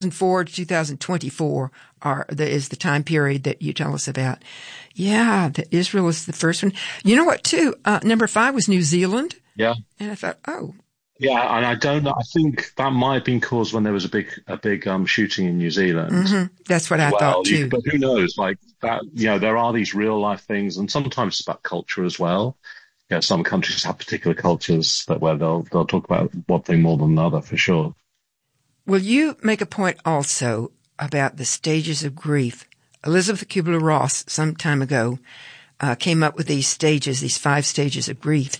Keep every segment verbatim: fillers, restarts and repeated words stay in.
four to two thousand twenty-four are the, is the time period that you tell us about. Yeah, the Israel is the first one. You know what, too? Uh, number five was New Zealand. Yeah. And I thought, oh. Yeah, and I don't know. I think that might have been caused when there was a big, a big um, shooting in New Zealand. Mm-hmm. That's what I Well, thought, you, too. but who knows? Like that, you know, there are these real life things, and sometimes it's about culture as well. You know, some countries have particular cultures that where they'll they'll talk about one thing more than another, for sure. Will you make a point also about the stages of grief? Elizabeth Kubler-Ross, some time ago, uh, came up with these stages, these five stages of grief.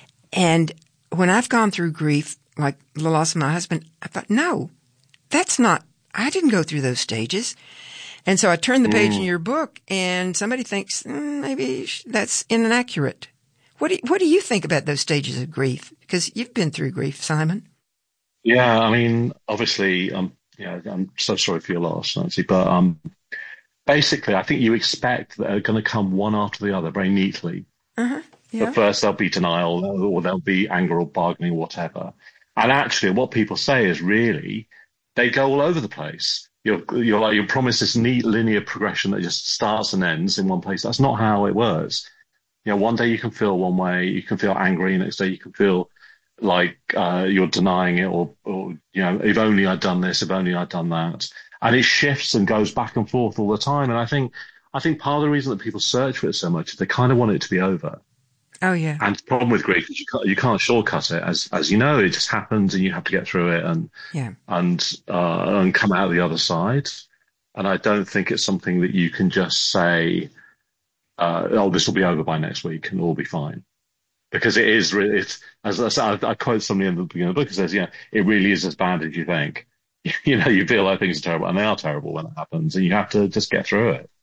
And when I've gone through grief, like the loss of my husband, I thought, no, that's not, I didn't go through those stages. And so I turned the page mm. in your book, and somebody thinks mm, maybe that's inaccurate. What do, what do you think about those stages of grief? Because you've been through grief, Simon. Yeah, I mean, obviously, um, yeah, I'm so sorry for your loss, Nancy. But um, basically, I think you expect that they're going to come one after the other very neatly. Uh-huh. Yeah. But first, there'll be denial, or there'll be anger or bargaining, or whatever. And actually, what people say is really they go all over the place. You're you're like you're promised this neat linear progression that just starts and ends in one place. That's not how it works. You know, one day you can feel one way, you can feel angry, next day you can feel like uh, you're denying it, or, or, you know, if only I'd done this, if only I'd done that. And it shifts and goes back and forth all the time. And I think, I think part of the reason that people search for it so much is they kind of want it to be over. Oh, yeah. And the problem with grief is you can't, you can't shortcut it. As, as you know, it just happens and you have to get through it and, yeah. and, uh, and come out the other side. And I don't think it's something that you can just say, uh, oh, this will be over by next week and all be fine. Because it is really, it's, as I said, I quote somebody in the beginning of the book who says, yeah, it really is as bad as you think. You know, you feel like things are terrible, and they are terrible when it happens, and you have to just get through it.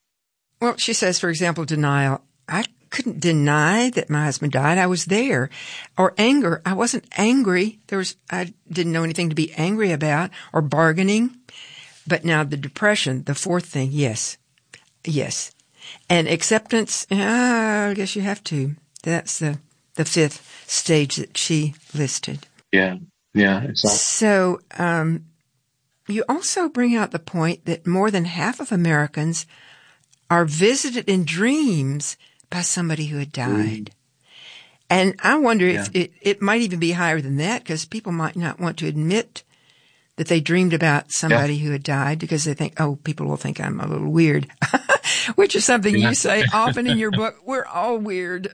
Well, she says, for example, denial. I couldn't deny that my husband died. I was there. Or anger. I wasn't angry. There was, I didn't know anything to be angry about, or bargaining. But now the depression, the fourth thing, yes. Yes. And acceptance, uh, I guess you have to. That's the, the fifth stage that she listed. Yeah, yeah, exactly. So um, you also bring out the point that more than half of Americans are visited in dreams by somebody who had died. Mm. And I wonder yeah. if it, it might even be higher than that, because people might not want to admit that they dreamed about somebody yeah. who had died because they think, oh, people will think I'm a little weird, which is something yeah. you say often in your book. We're all weird.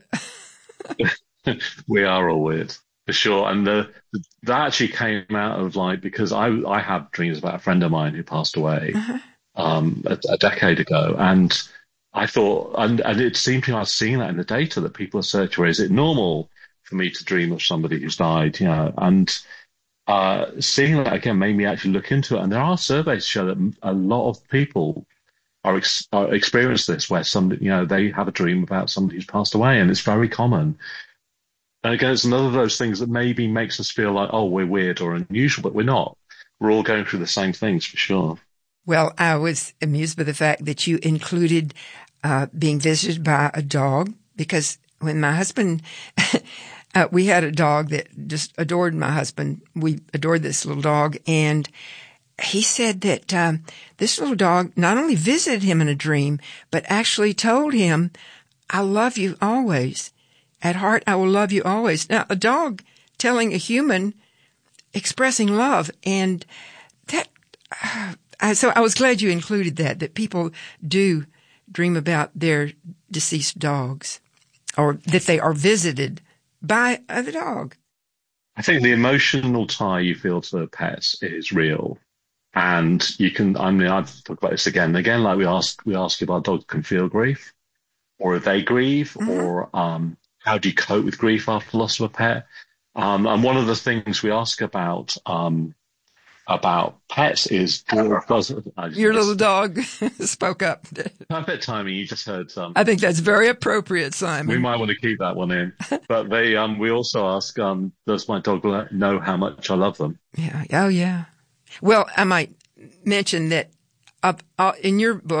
We are all weird, for sure. And the, that actually came out of like, because I, I had dreams about a friend of mine who passed away uh-huh. um, a, a decade ago. And I thought, and, and it seemed to me I was seeing that in the data that people are searching for. Is it normal for me to dream of somebody who's died? You know, and uh, seeing that again made me actually look into it. And there are surveys to show that a lot of people are, ex- are experience this, where somebody, you know, they have a dream about somebody who's passed away, and it's very common. And again, it's another of those things that maybe makes us feel like, oh, we're weird or unusual, but we're not. We're all going through the same things, for sure. Well, I was amused by the fact that you included uh, being visited by a dog, because when my husband, uh, we had a dog that just adored my husband. We adored this little dog, and he said that um, this little dog not only visited him in a dream, but actually told him, I love you always. At heart, I will love you always. Now, a dog telling a human, expressing love, and that, uh, I, so I was glad you included that, that people do dream about their deceased dogs, or that they are visited by the dog. I think the emotional tie you feel to pets is real. And you can, I mean, I've talked about this again and again, like we ask, we ask if our dogs can feel grief, or if they grieve, mm-hmm. or um, how do you cope with grief after the loss of a pet? Um, and one of the things we ask about um, about pets is, does, your little dog spoke up. Perfect timing. You just heard some. I think that's very appropriate, Simon. We might want to keep that one in. But they, um, we also ask, um, does my dog know how much I love them? Yeah. Oh, yeah. Well, I might mention that up, uh, in your book,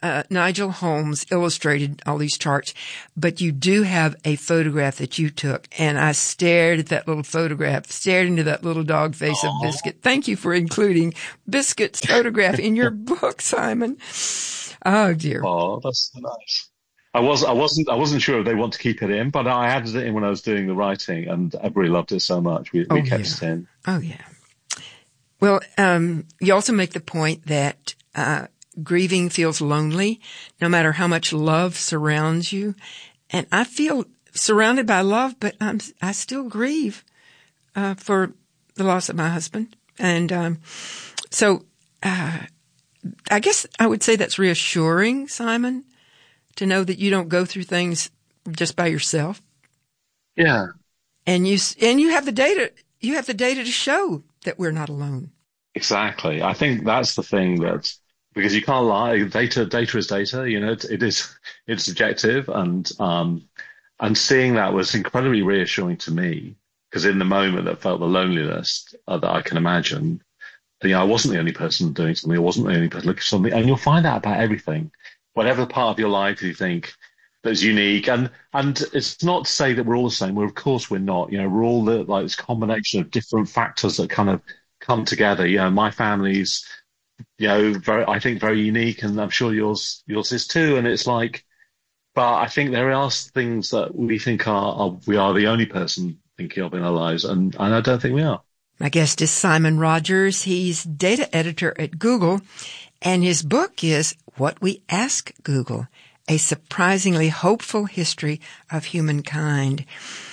uh, Nigel Holmes illustrated all these charts, but you do have a photograph that you took, and I stared at that little photograph, stared into that little dog face Aww. of Biscuit. Thank you for including Biscuit's photograph in your book, Simon. Oh dear. Oh, that's so nice. I was, I wasn't, I wasn't sure if they want to keep it in, but I added it in when I was doing the writing, and everybody loved it so much. We, we oh, kept yeah. it in. Oh yeah. Well, um, you also make the point that uh, grieving feels lonely, no matter how much love surrounds you. And I feel surrounded by love, but I'm, I still grieve uh, for the loss of my husband. And um, so uh, I guess I would say that's reassuring, Simon, to know that you don't go through things just by yourself. Yeah. And you and you have the data. You have the data to show that we're not alone. Exactly. I think that's the thing that, because you can't lie. Data, data is data. You know, it, it is, it's subjective, and um, and seeing that was incredibly reassuring to me, because in the moment that felt the loneliness uh, that I can imagine, you know, I wasn't the only person doing something. I wasn't the only person looking for something, and you'll find out about everything, whatever part of your life you think that's unique. And and it's not to say that we're all the same. Well, of course we're not. You know, we're all the, like this combination of different factors that kind of come together. You know, my family's, you know, very, I think very unique, and I'm sure yours yours is too. And it's like, but I think there are things that we think are, are we are the only person thinking of in our lives, and, and I don't think we are. My guest is Simon Rogers. He's data editor at Google, and his book is What We Ask Google, a surprisingly hopeful history of humankind.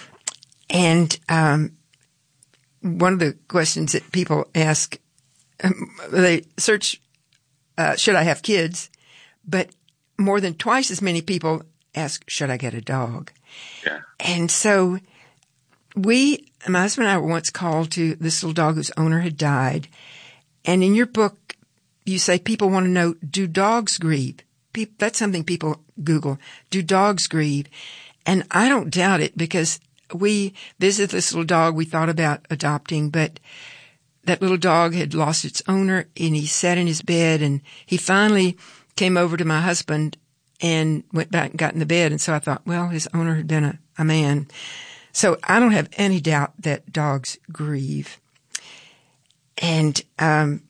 And um, one of the questions that people ask, um, they search, uh, should I have kids? But more than twice as many people ask, should I get a dog? Yeah. And so we, my husband and I were once called to this little dog whose owner had died. And in your book, you say people want to know, do dogs grieve? Pe- that's something people Google. Do dogs grieve? And I don't doubt it, because we visited this little dog we thought about adopting, but that little dog had lost its owner, and he sat in his bed, and he finally came over to my husband and went back and got in the bed. And so I thought, well, his owner had been a, a man. So I don't have any doubt that dogs grieve. And um,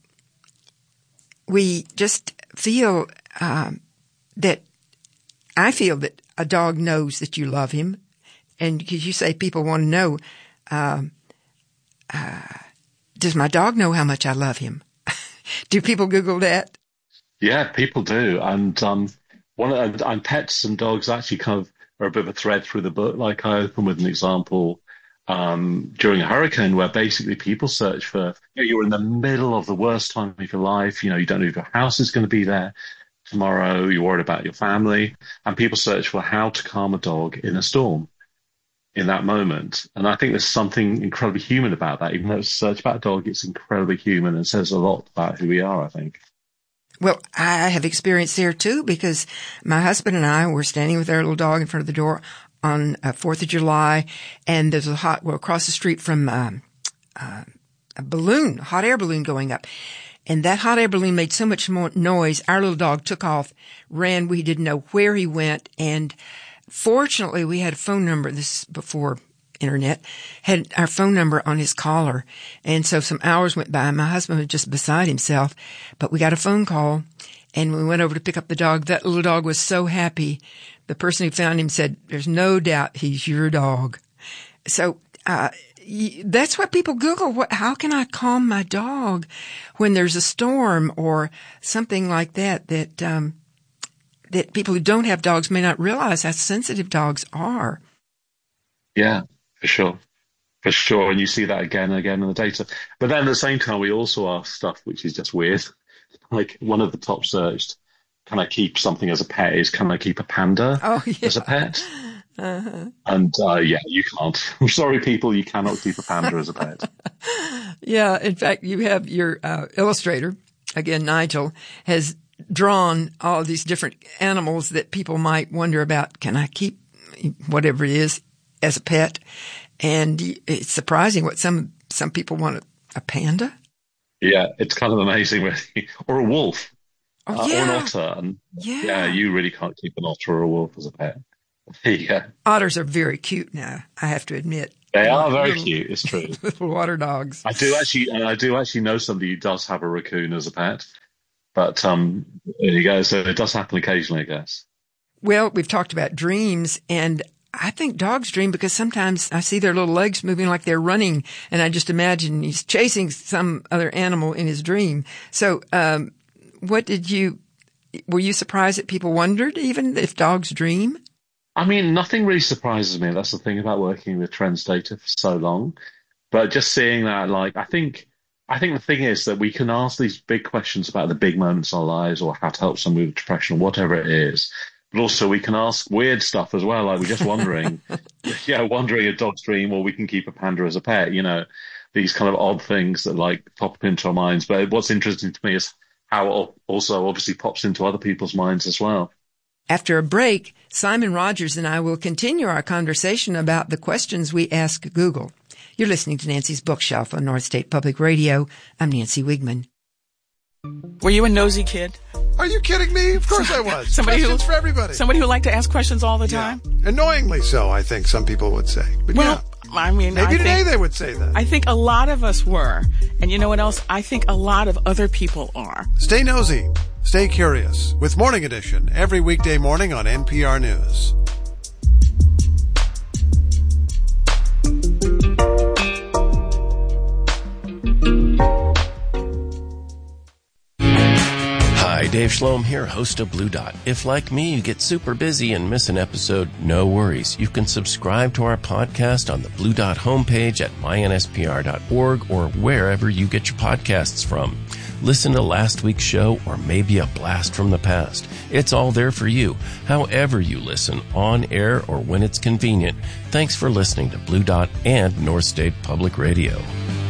we just feel um, that I feel that a dog knows that you love him. And because you say people want to know, um, uh, does my dog know how much I love him? Do people Google that? Yeah, people do. And um, one of, and pets and dogs actually kind of are a bit of a thread through the book. Like I open with an example um, during a hurricane where basically people search for, you know, you're in the middle of the worst time of your life. You know, you don't know if your house is going to be there tomorrow. You're worried about your family, and people search for how to calm a dog in a storm in that moment. And I think there's something incredibly human about that. Even though it's a search about a dog, it's incredibly human and says a lot about who we are, I think. Well, I have experience there too, because my husband and I were standing with our little dog in front of the door on uh, fourth of July, and there's a hot, well, across the street from um, uh, a balloon, a hot air balloon going up. And that hot air balloon made so much more noise, our little dog took off, ran. We didn't know where he went. And fortunately, we had a phone number, this is before internet, had our phone number on his collar. And so some hours went by. My husband was just beside himself, but we got a phone call, and we went over to pick up the dog. That little dog was so happy. The person who found him said, there's no doubt he's your dog. So, uh, that's what people Google. What, how can I calm my dog when there's a storm or something like that, that, um, that people who don't have dogs may not realize how sensitive dogs are. Yeah, for sure. For sure. And you see that again and again in the data. But then at the same time, we also ask stuff which is just weird. Like one of the top searched, can I keep something as a pet, is can I keep a panda oh, yeah. as a pet? Uh-huh. And uh, yeah, you can't. I'm sorry, people, you cannot keep a panda as a pet. Yeah. In fact, you have your uh, illustrator, again, Nigel, has drawn all these different animals that people might wonder about. Can I keep whatever it is as a pet? And it's surprising what some some people want. A, a panda? Yeah, it's kind of amazing, really. Or a wolf. Oh, uh, yeah. or an otter. And yeah. yeah, you really can't keep an otter or a wolf as a pet. Yeah. Otters are very cute now, I have to admit. They Little- are very little- cute. It's true. Little water dogs. I do actually, and I do actually know somebody who does have a raccoon as a pet. But um, there you go. So it does happen occasionally, I guess. Well, we've talked about dreams, and I think dogs dream because sometimes I see their little legs moving like they're running, and I just imagine he's chasing some other animal in his dream. So, um, what did you, were you surprised that people wondered even if dogs dream? I mean, nothing really surprises me. That's the thing about working with trends data for so long. But just seeing that, like, I think, I think the thing is that we can ask these big questions about the big moments in our lives or how to help someone with depression or whatever it is. But also we can ask weird stuff as well. Like we're just wondering, yeah, wondering a dog's dream, or we can keep a panda as a pet, you know, these kind of odd things that like pop into our minds. But what's interesting to me is how it also obviously pops into other people's minds as well. After a break, Simon Rogers and I will continue our conversation about the questions we ask Google. You're listening to Nancy's Bookshelf on North State Public Radio. I'm Nancy Wiegman. Were you a nosy kid? Are you kidding me? Of course I was. Somebody questions who, for everybody. Somebody who liked to ask questions all the time? Yeah. Annoyingly so, I think some people would say. But well, yeah. I mean, maybe I today think, they would say that. I think a lot of us were. And you know what else? I think a lot of other people are. Stay nosy. Stay curious with Morning Edition every weekday morning on N P R News. Hi, Dave Schloem here, host of Blue Dot. If, like me, you get super busy and miss an episode, no worries. You can subscribe to our podcast on the Blue Dot homepage at my N S P R dot org or wherever you get your podcasts from. Listen to last week's show or maybe a blast from the past. It's all there for you, however you listen, on air or when it's convenient. Thanks for listening to Blue Dot and North State Public Radio.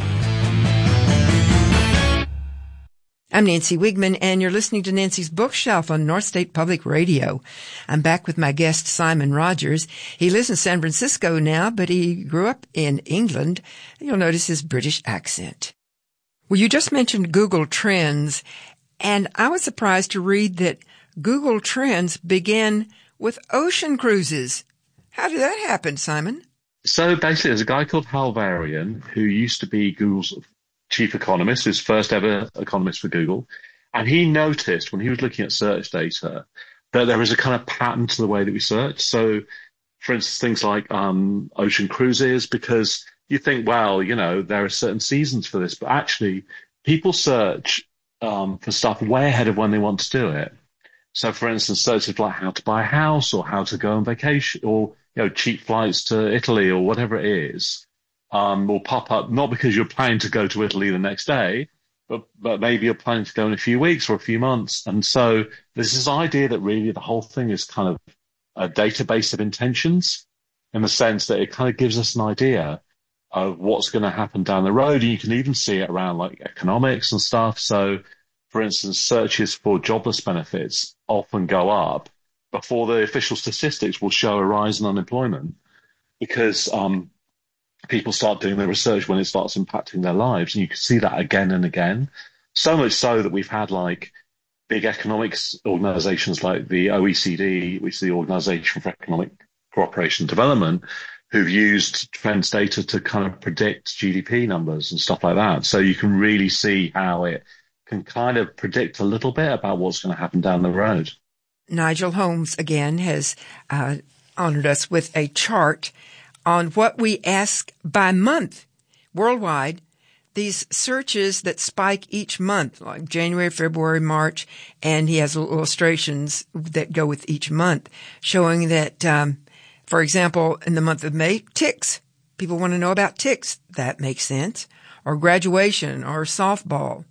I'm Nancy Wiegman, and you're listening to Nancy's Bookshelf on North State Public Radio. I'm back with my guest, Simon Rogers. He lives in San Francisco now, but he grew up in England. You'll notice his British accent. Well, you just mentioned Google Trends, and I was surprised to read that Google Trends began with ocean cruises. How did that happen, Simon? So basically, there's a guy called Hal Varian who used to be Google's chief economist, his first ever economist for Google. And he noticed when he was looking at search data that there is a kind of pattern to the way that we search. So, for instance, things like um, ocean cruises, because you think, well, you know, there are certain seasons for this, but actually people search um, for stuff way ahead of when they want to do it. So, for instance, searches like how to buy a house or how to go on vacation or, you know, cheap flights to Italy or whatever it is. Um, will pop up, not because you're planning to go to Italy the next day, but, but maybe you're planning to go in a few weeks or a few months. And so there's this idea that really the whole thing is kind of a database of intentions in the sense that it kind of gives us an idea of what's going to happen down the road. And you can even see it around like economics and stuff. So, for instance, searches for jobless benefits often go up before the official statistics will show a rise in unemployment because, um, people start doing the research when it starts impacting their lives. And you can see that again and again. So much so that we've had like big economics organizations like the O E C D, which is the Organization for Economic Cooperation and Development, who've used trends data to kind of predict G D P numbers and stuff like that. So you can really see how it can kind of predict a little bit about what's going to happen down the road. Nigel Holmes, again, has uh, honored us with a chart on what we ask by month worldwide, these searches that spike each month, like January, February, March, and he has illustrations that go with each month, showing that, um, for example, in the month of May, ticks. People want to know about ticks. That makes sense. Or graduation or softball.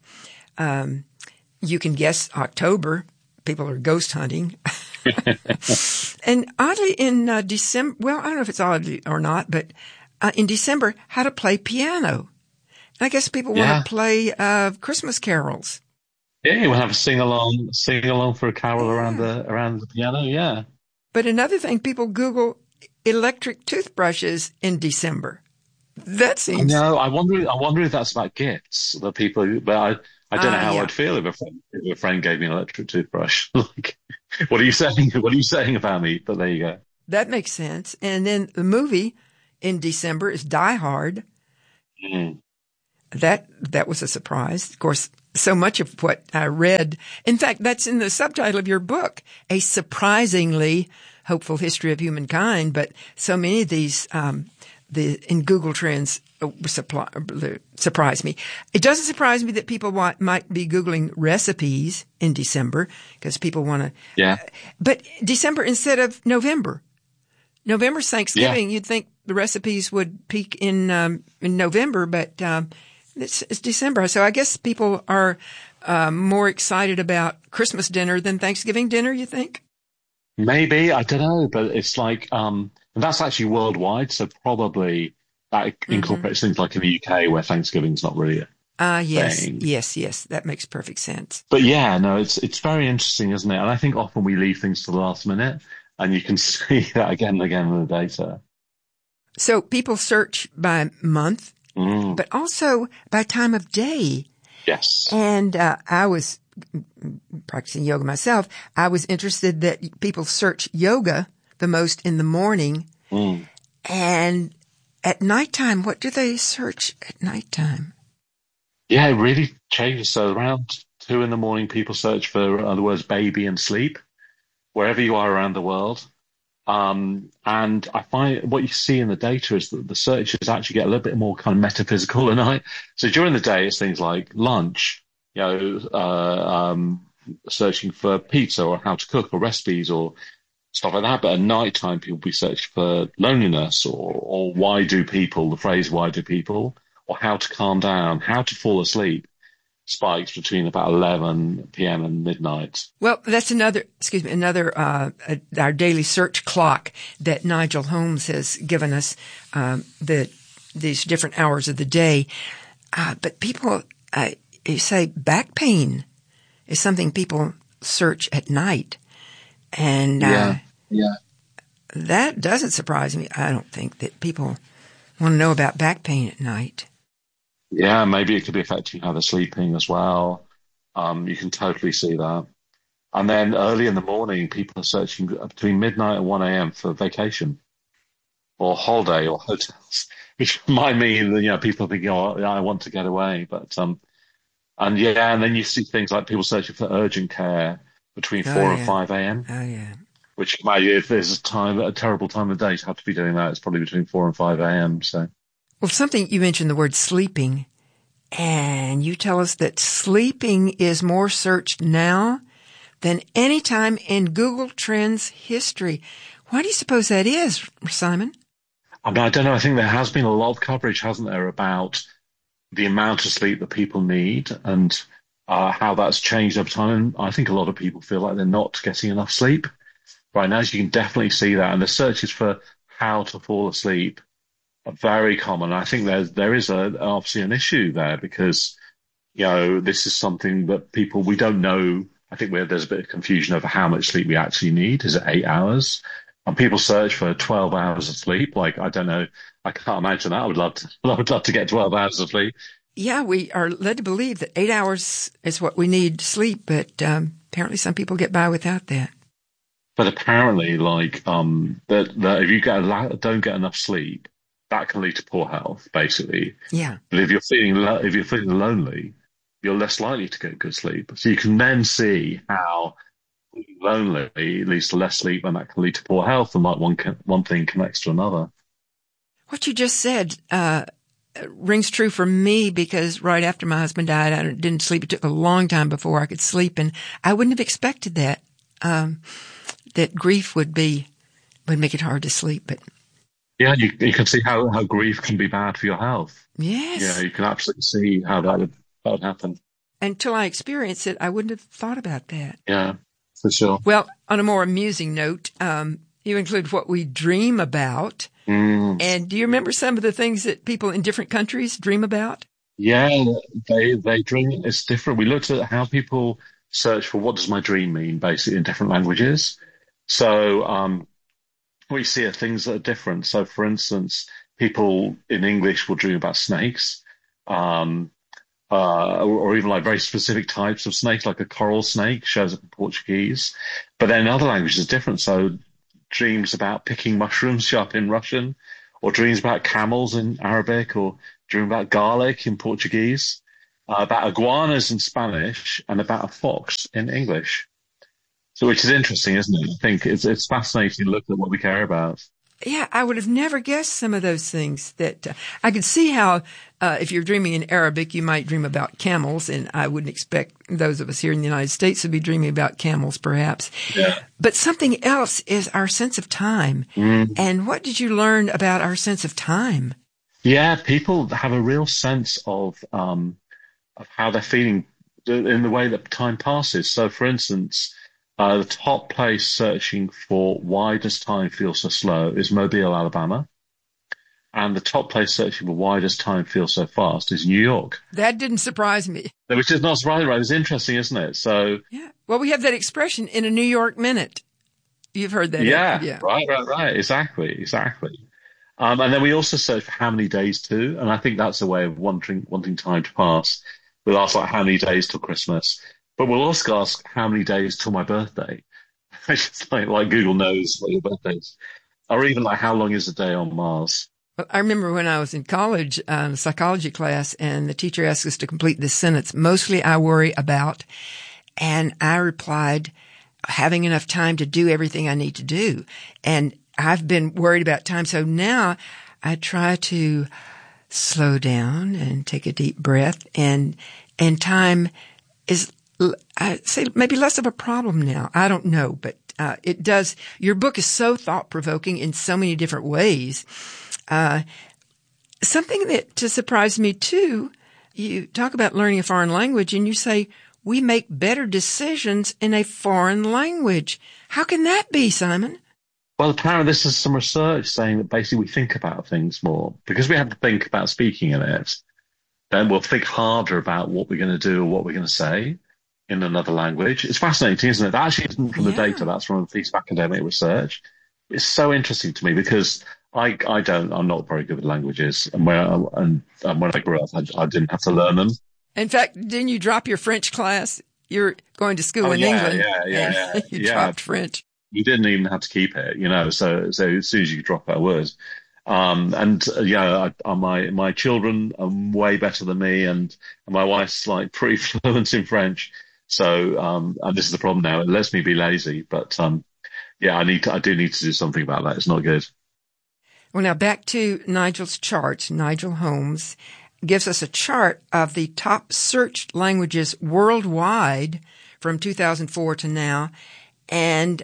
Um, you can guess October. People are ghost hunting. And oddly, in uh, December, well, I don't know if it's oddly or not, but uh, in December, how to play piano. And I guess people yeah. want to play uh, Christmas carols. Yeah, you want to have a sing along, sing along for a carol yeah. around the around the piano. Yeah. But another thing, people Google electric toothbrushes in December. That seems. No, I wonder. I wonder if that's about gifts. The people, but I, I don't know Uh, how yeah. I'd feel if a friend, if a friend gave me an electric toothbrush. Like, what are you saying? What are you saying about me? But there you go. That makes sense. And then the movie in December is Die Hard. Mm. That that was a surprise. Of course, so much of what I read, in fact, that's in the subtitle of your book, A Surprisingly Hopeful History of Humankind. But so many of these, um, the in Google Trends uh, supply, uh, surprise me. It doesn't surprise me that people want, might be Googling recipes in December because people want to. Yeah. But December instead of November. November's Thanksgiving. Yeah. You'd think the recipes would peak in um, in November, but um, it's, it's December. So I guess people are uh, more excited about Christmas dinner than Thanksgiving dinner, you think? Maybe. I don't know. But it's like, um, and that's actually worldwide. So probably that incorporates mm-hmm. things like in the U K where Thanksgiving's not really a uh, yes, thing. yes, yes. That makes perfect sense. But yeah, no, it's it's very interesting, isn't it? And I think often we leave things to the last minute. And you can see that again and again in the data. So people search by month, mm. but also by time of day. Yes. And uh, I was practicing yoga myself. I was interested that people search yoga the most in the morning. Mm. And at nighttime, what do they search at nighttime? Yeah, it really changes. So around two in the morning, people search for, in other words, baby and sleep, wherever you are around the world. Um, and I find what you see in the data is that the searches actually get a little bit more kind of metaphysical at night. So during the day, it's things like lunch, you know, uh, um, searching for pizza or how to cook or recipes or stuff like that. But at night time, people will be searching for loneliness or, or why do people, the phrase, why do people, or how to calm down, how to fall asleep. Spikes between about eleven p.m. and midnight. Well, that's another, excuse me, another, uh, uh, our daily search clock that Nigel Holmes has given us, um, the, these different hours of the day. Uh, but people, uh, you say back pain is something people search at night. And, uh, yeah, yeah. that doesn't surprise me. I don't think that people want to know about back pain at night. Yeah, maybe it could be affecting how they're sleeping as well. Um, you can totally see that. And then early in the morning, people are searching between midnight and one a.m. for vacation or holiday or hotels, which might mean that, you know, people are thinking, oh, I want to get away. But, um, and yeah, and then you see things like people searching for urgent care between oh, four yeah. and five a.m. Oh, yeah. Which might, if there's a time, a terrible time of day to have to be doing that, it's probably between four and five a.m. So. Well, something you mentioned the word sleeping, and you tell us that sleeping is more searched now than any time in Google Trends history. Why do you suppose that is, Simon? I mean, I don't know. I think there has been a lot of coverage, hasn't there, about the amount of sleep that people need and uh, how that's changed over time. And I think a lot of people feel like they're not getting enough sleep right now. So you can definitely see that. And the searches for how to fall asleep very common. I think there's there is a obviously an issue there because, you know, this is something that people we don't know. I think we're, there's a bit of confusion over how much sleep we actually need. Is it eight hours? And people search for twelve hours of sleep. Like, I don't know. I can't imagine that. I would love to. I would love to get twelve hours of sleep. Yeah, we are led to believe that eight hours is what we need to sleep, but um, apparently some people get by without that. But apparently, like um, that, that if you get a, don't get enough sleep, that can lead to poor health, basically. Yeah. But if you're feeling lo- if you're feeling lonely, you're less likely to get good sleep. So you can then see how lonely leads to less sleep, and that can lead to poor health, and like one can, one thing connects to another. What you just said uh, rings true for me because right after my husband died, I didn't sleep. It took a long time before I could sleep, and I wouldn't have expected that. Um, that grief would be would make it hard to sleep, but. Yeah, you, you can see how, how grief can be bad for your health. Yes. Yeah, you can absolutely see how that would, that would happen. Until I experienced it, I wouldn't have thought about that. Yeah, for sure. Well, on a more amusing note, um, you include what we dream about. Mm. And do you remember some of the things that people in different countries dream about? Yeah, they they dream. It's different. We looked at how people search for what does my dream mean, basically, in different languages. So, um, we see things that are different. So, for instance, people in English will dream about snakes. Um, uh, or, or even like very specific types of snakes, like a coral snake shows up in Portuguese. But then in other languages, it's different. So dreams about picking mushrooms show up in Russian, or dreams about camels in Arabic, or dream about garlic in Portuguese, uh, about iguanas in Spanish, and about a fox in English. So, which is interesting, isn't it? I think it's it's fascinating to look at what we care about. Yeah, I would have never guessed some of those things. That uh, I could see how, uh, if you're dreaming in Arabic, you might dream about camels, and I wouldn't expect those of us here in the United States to be dreaming about camels, perhaps. Yeah. But something else is our sense of time. Mm. And what did you learn about our sense of time? Yeah, people have a real sense of um, of how they're feeling in the way that time passes. So, for instance, Uh, the top place searching for why does time feel so slow is Mobile, Alabama. And the top place searching for why does time feel so fast is New York. That didn't surprise me. Which is not surprising, right? It's interesting, isn't it? So, yeah. Well, we have that expression, in a New York minute. You've heard that. Yeah, yeah. right, right, right. Exactly, exactly. Um, and then we also search for how many days to, and I think that's a way of wanting, wanting time to pass. We'll ask like how many days till Christmas. But we'll also ask how many days till my birthday. It's just like, like Google knows what your birthday is. Or even like how long is a day on Mars? Well, I remember when I was in college, um, psychology class, and the teacher asked us to complete this sentence, mostly I worry about. And I replied, having enough time to do everything I need to do. And I've been worried about time. So now I try to slow down and take a deep breath, and, and time is, I say maybe less of a problem now. I don't know, but uh, it does. Your book is so thought-provoking in so many different ways. Uh, something that to surprise me too, you talk about learning a foreign language and you say, we make better decisions in a foreign language. How can that be, Simon? Well, apparently this is some research saying that basically we think about things more. Because we have to think about speaking in it, then we'll think harder about what we're going to do or what we're going to say in another language. It's fascinating, isn't it? That actually isn't from the Yeah. data. That's from a piece of academic research. It's so interesting to me because I, I don't, I'm not very good with languages. And when I, and, and when I grew up, I, I didn't have to learn them. In fact, didn't you drop your French class? You're going to school Oh, in yeah, England. yeah, yeah, and yeah. You Yeah. dropped French. You didn't even have to keep it, you know, so, so as soon as you drop out words. Um, and uh, yeah, I, I, my, my children are way better than me, and, and my wife's like pretty fluent in French. So, um, and this is the problem now. It lets me be lazy, but, um, yeah, I need to, I do need to do something about that. It's not good. Well, now back to Nigel's chart. Nigel Holmes gives us a chart of the top searched languages worldwide from two thousand four to now. And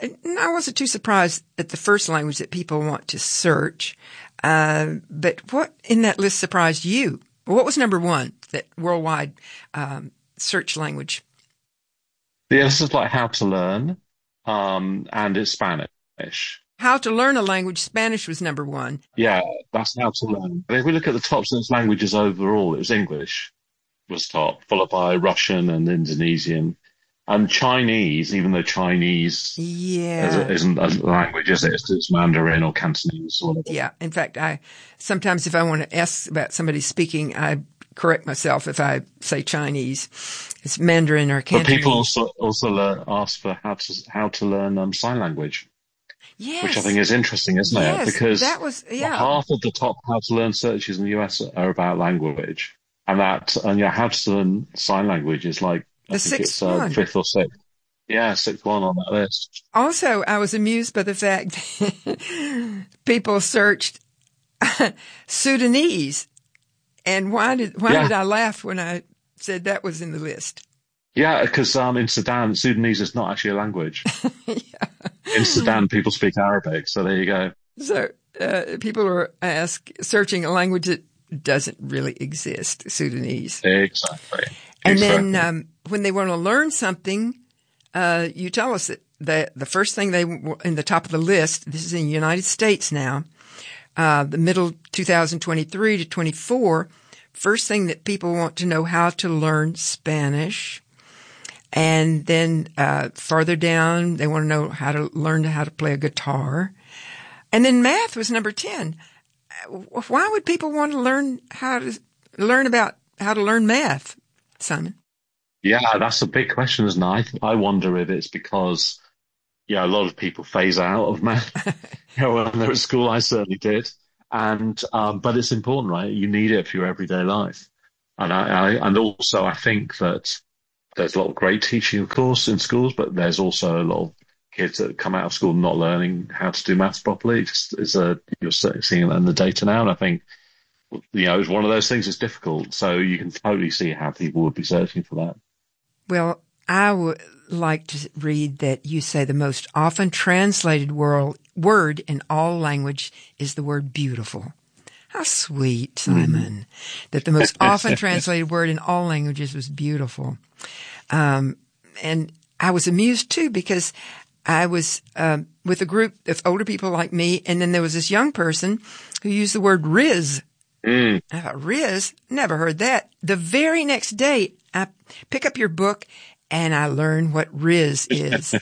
I wasn't too surprised at the first language that people want to search. Uh, but what in that list surprised you? What was number one, that worldwide um, search language? Yeah, this is like how to learn, um, and it's Spanish. How to learn a language, Spanish was number one. Yeah, that's how to learn. But if we look at the top six languages overall, it was English was top, followed by Russian and Indonesian. And Chinese, even though Chinese Yeah. isn't a language, is it? It's, it's Mandarin or Cantonese or whatever. Yeah. In fact, I sometimes if I want to ask about somebody speaking, I correct myself if I say Chinese. It's Mandarin or But Cantonese. people also also learn, ask for how to how to learn um, sign language, Yes. which I think is interesting, isn't Yes, it? Because that was- yeah. half of the top how to learn searches in the U S are about language, and that and yeah, how to learn sign language is like I The think sixth it's uh, one. fifth or sixth. Yeah, sixth one on that list. Also, I was amused by the fact that people searched Sudanese. And why did why Yeah. did I laugh when I said that was in the list? Yeah, because um, in Sudan, Sudanese is not actually a language. Yeah. In Sudan, people speak Arabic, so there you go. So uh, people were ask, searching a language that doesn't really exist, Sudanese. Exactly. And exactly. then um, when they want to learn something, uh, you tell us that the, the first thing they in the top of the list, this is in the United States now, uh, the middle two thousand twenty-three to twenty-four, first thing that people want to know how to learn Spanish. And then uh, farther down, they want to know how to learn how to play a guitar. And then math was number ten. Why would people want to learn how to learn about how to learn math, Simon? Yeah, that's a big question, isn't it? I, I wonder if it's because, yeah, a lot of people phase out of math. You know, when they're at school, I certainly did. And, um, but it's important, right? You need it for your everyday life. And I, I, and also I think that there's a lot of great teaching, of course, in schools, but there's also a lot of kids that come out of school not learning how to do maths properly. It's, it's a, you're seeing that in the data now. And I think, you know, it's one of those things that's difficult. So you can totally see how people would be searching for that. Well, I would like to read that you say the most often translated world, word in all language is the word beautiful. How sweet, Simon, mm. that the most often translated word in all languages was beautiful. Um, and I was amused too because I was um, with a group of older people like me, and then there was this young person who used the word Riz. Mm. I thought, Riz? Never heard that. The very next day, I pick up your book and I learn what Riz is.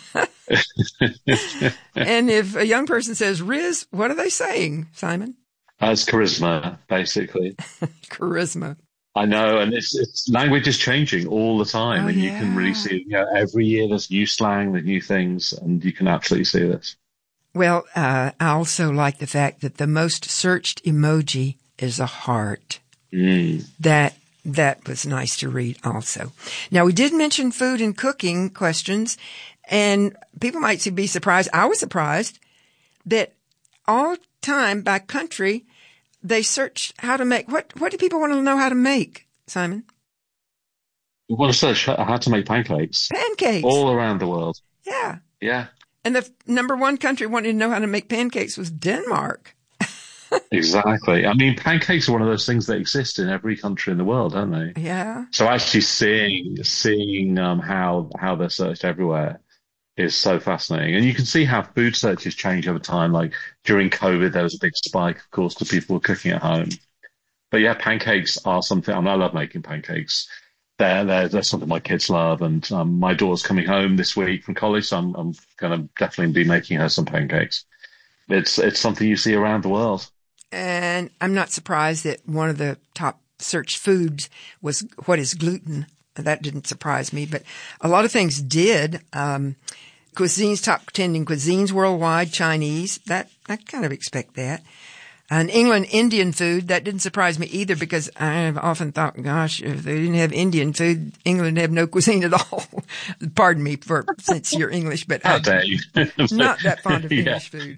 And if a young person says Riz, what are they saying, Simon? That's charisma, basically. Charisma. I know, and it's, it's language is changing all the time, oh, and yeah. you can really see, you know, every year there's new slang, there's new things, and you can absolutely see this. Well, uh, I also like the fact that the most searched emoji is a heart. Mm. That that was nice to read also. Now, we did mention food and cooking questions, and people might be surprised. I was surprised that all time by country, they searched how to make, what, what do people want to know how to make, Simon? We want to search how to make pancakes. Pancakes. All around the world. Yeah. Yeah. And the number one country wanting to know how to make pancakes was Denmark. Exactly. I mean, pancakes are one of those things that exist in every country in the world, don't they? Yeah. So actually seeing, seeing, um, how, how they're searched everywhere is so fascinating. And you can see how food searches change over time. Like during COVID, there was a big spike, of course, because people were cooking at home. But yeah, pancakes are something, I mean, I love making pancakes. They're, they're, they're something my kids love. And um, my daughter's coming home this week from college, so I'm, I'm going to definitely be making her some pancakes. It's, it's something you see around the world. And I'm not surprised that one of the top searched foods was what is gluten. That didn't surprise me, but a lot of things did. Um, cuisines, top trending cuisines worldwide, Chinese, that, I kind of expect that. And England, Indian food, that didn't surprise me either because I've often thought, gosh, if they didn't have Indian food, England would have no cuisine at all. Pardon me for, since you're English, but I'm not that fond of English food.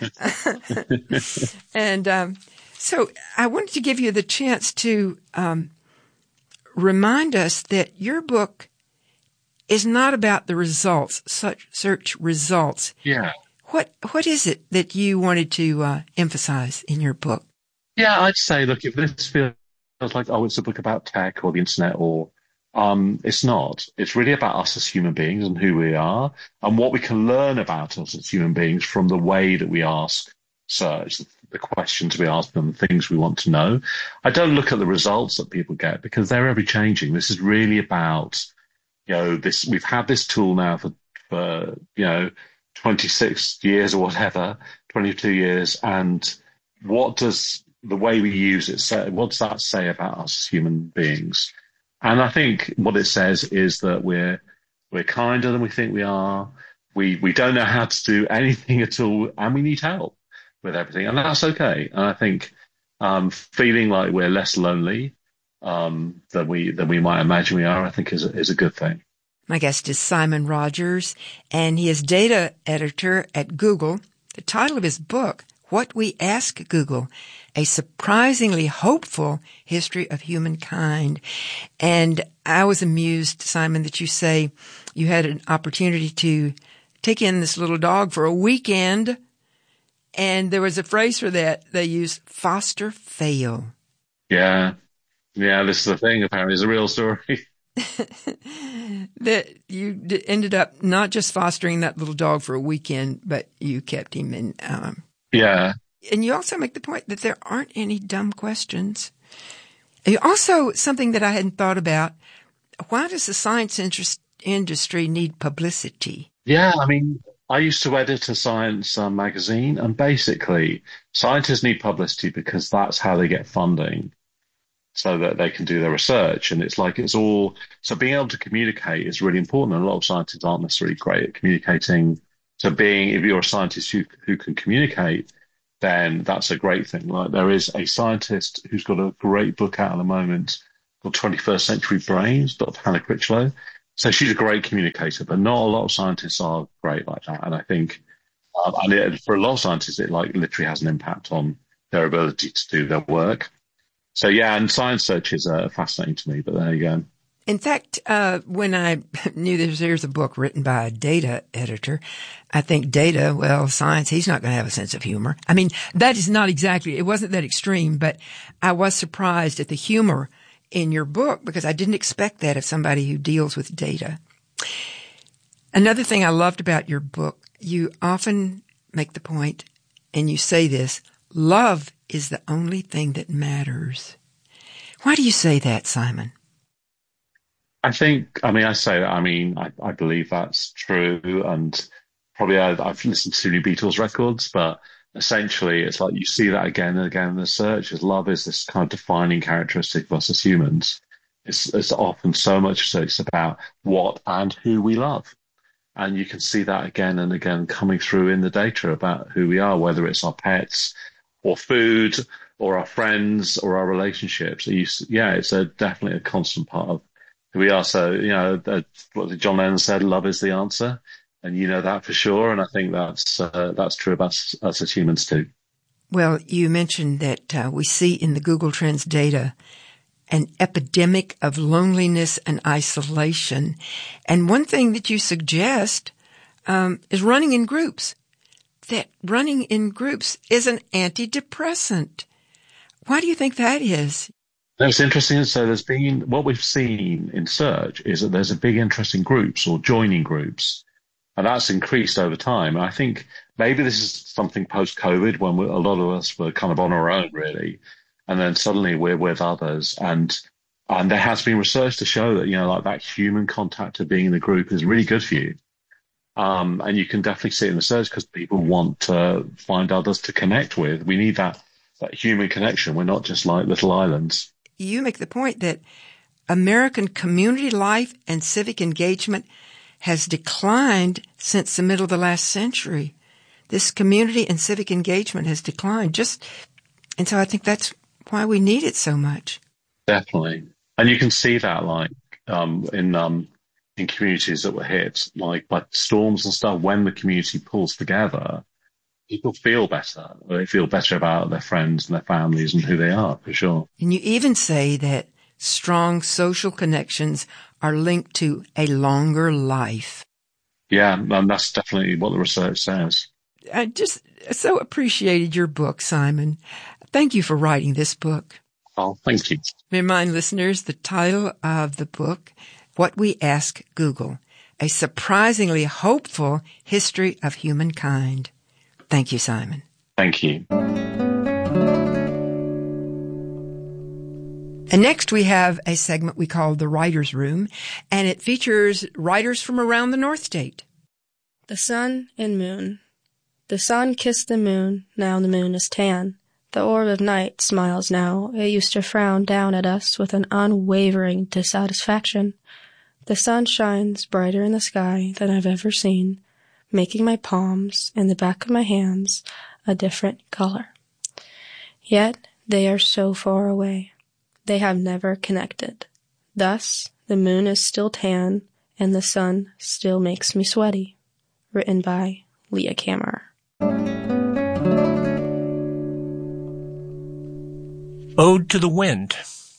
And, um, so I wanted to give you the chance to, um, remind us that your book is not about the results, such search results. Yeah. What what is it that you wanted to uh, emphasize in your book? Yeah, I'd say, look, if this feels like, oh, it's a book about tech or the internet, or um, it's not. It's really about us as human beings and who we are and what we can learn about us as human beings from the way that we ask search, the questions we ask them, things we want to know. I don't look at the results that people get because they're ever changing. This is really about, you know, this. We've had this tool now for, for you know, twenty-six years or whatever, twenty-two years. And what does the way we use it say? What does that say about us as human beings? And I think what it says is that we're, we're kinder than we think we are. We, we don't know how to do anything at all, and we need help with everything. And that's okay. And I think, um, feeling like we're less lonely, um, than we, than we might imagine we are, I think is a, is a good thing. My guest is Simon Rogers, and he is data editor at Google. The title of his book, What We Ask Google, A Surprisingly Hopeful History of Humankind. And I was amused, Simon, that you say you had an opportunity to take in this little dog for a weekend, and there was a phrase for that. They used foster fail. Yeah. Yeah, this is the thing, apparently. It's a real story. That you d- ended up not just fostering that little dog for a weekend, but you kept him in. Um, yeah. And you also make the point that there aren't any dumb questions. You also, something that I hadn't thought about, why does the science interest, industry need publicity? Yeah, I mean, I used to edit a science uh, magazine, and basically scientists need publicity because that's how they get funding. so that they can do their research. And it's like, it's all, so being able to communicate is really important. And a lot of scientists aren't necessarily great at communicating. So being, if you're a scientist who, who can communicate, then that's a great thing. Like there is a scientist who's got a great book out at the moment called twenty-first Century Brains, Doctor Hannah Critchlow. So she's a great communicator, but not a lot of scientists are great like that. And I think, um, and it, for a lot of scientists, it like literally has an impact on their ability to do their work. So yeah, and science searches are fascinating to me, but there you go. In fact, uh, when I knew there's, there's a book written by a data editor, I think data, well, science, he's not going to have a sense of humor. I mean, that is not exactly, it wasn't that extreme, but I was surprised at the humor in your book because I didn't expect that of somebody who deals with data. Another thing I loved about your book, you often make the point, and you say this, love is the only thing that matters. Why do you say that, Simon? I think, I mean, I say that, I mean, I, I believe that's true. And probably I, I've listened to new Beatles records, but essentially it's like you see that again and again in the search, is love is this kind of defining characteristic of us as humans. It's, it's often so much so it's about what and who we love. And you can see that again and again coming through in the data about who we are, whether it's our pets or food or our friends or our relationships. You, yeah, it's a, definitely a constant part of who we are. So, you know, uh, what John Lennon said, love is the answer. And you know that for sure. And I think that's uh, that's true about us, us as humans too. Well, you mentioned that uh, we see in the Google Trends data an epidemic of loneliness and isolation. And one thing that you suggest um, is running in groups, that running in groups is an antidepressant. Why do you think that is? It's interesting. So there's been, what we've seen in search is that there's a big interest in groups or joining groups. And that's increased over time. I think maybe this is something post-COVID when we, a lot of us were kind of on our own, really. And then suddenly we're with others. And and there has been research to show that, you know, like that human contact of being in a group is really good for you. Um, and you can definitely see it in the search because people want to find others to connect with. We need that, that human connection. We're not just like little islands. You make the point that American community life and civic engagement has declined since the middle of the last century. This community and civic engagement has declined just, and so I think that's why we need it so much. Definitely. And you can see that like, um, in, um, in communities that were hit, like by storms and stuff, when the community pulls together, people feel better. They feel better about their friends and their families and who they are, for sure. And you even say that strong social connections are linked to a longer life. Yeah, and that's definitely what the research says. I just so appreciated your book, Simon. Thank you for writing this book. Oh, thank you. Remind listeners the title of the book, What We Ask Google, A Surprisingly Hopeful History of Humankind. Thank you, Simon. Thank you. And next we have a segment we call The Writer's Room, and it features writers from around the North State. The sun and moon. The sun kissed the moon, now the moon is tan. The orb of night smiles now, it used to frown down at us with an unwavering dissatisfaction. The sun shines brighter in the sky than I've ever seen, making my palms and the back of my hands a different color. Yet they are so far away. They have never connected. Thus, the moon is still tan, and the sun still makes me sweaty. Written by Leah Kammer. Ode to the Wind.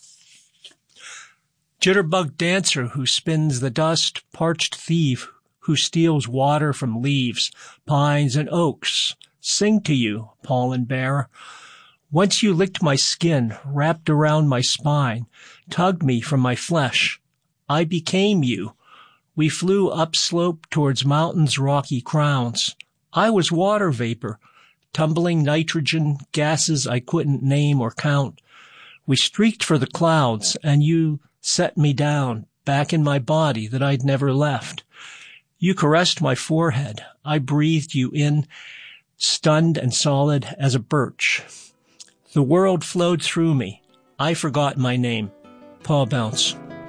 Jitterbug dancer who spins the dust, parched thief who steals water from leaves, pines and oaks, sing to you, pollen bearer. Once you licked my skin, wrapped around my spine, tugged me from my flesh. I became you. We flew upslope towards mountains' rocky crowns. I was water vapor, tumbling nitrogen, gases I couldn't name or count. We streaked for the clouds, and you set me down, back in my body that I'd never left. You caressed my forehead. I breathed you in, stunned and solid as a birch. The world flowed through me. I Forgot My Name. Paul Bounce.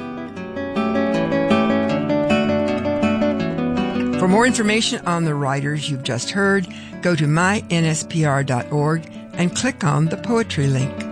For more information on the writers you've just heard, go to my N S P R dot org and click on the poetry link.